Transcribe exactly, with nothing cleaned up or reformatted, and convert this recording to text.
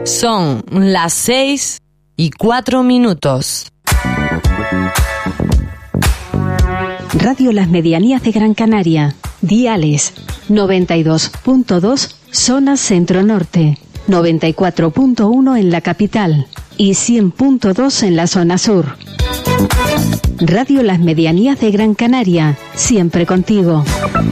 Son las seis y cuatro minutos. Radio Las Medianías de Gran Canaria. Diales noventa y dos punto dos zona centro-norte, noventa y cuatro punto uno en la capital y cien punto dos en la zona sur. Radio Las Medianías de Gran Canaria, siempre contigo.